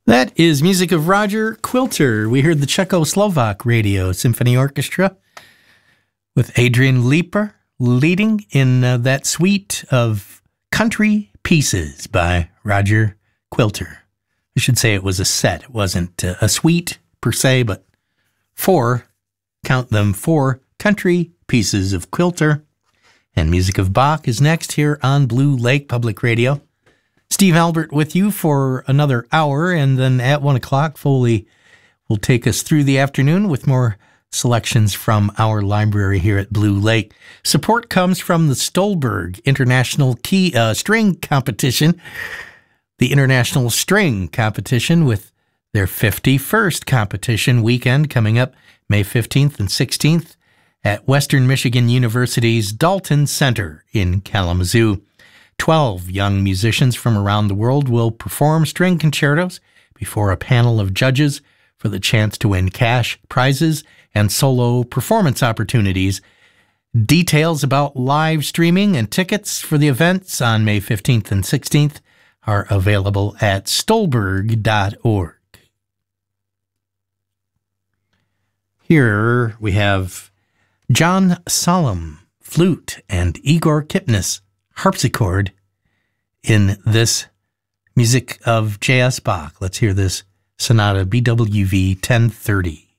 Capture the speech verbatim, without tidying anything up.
That is music of Roger Quilter. We heard the Czechoslovak Radio Symphony Orchestra with Adrian Leeper leading in uh, that suite of country pieces by Roger Quilter. I should say it was a set. It wasn't uh, a suite per se, but four, count them, four country pieces of Quilter. And music of Bach is next here on Blue Lake Public Radio. Steve Albert with you for another hour, and then at one o'clock, Foley will take us through the afternoon with more selections from our library here at Blue Lake. Support comes from the Stolberg International Key uh, String Competition, the International String Competition with their fifty-first competition weekend coming up May fifteenth and sixteenth at Western Michigan University's Dalton Center in Kalamazoo. Twelve young musicians from around the world will perform string concertos before a panel of judges for the chance to win cash prizes and solo performance opportunities. Details about live streaming and tickets for the events on May fifteenth and sixteenth are available at stolberg dot org. Here we have John Solemn, flute, and Igor Kipnis, harpsichord, in this music of J S. Bach. Let's hear this Sonata B W V ten thirty.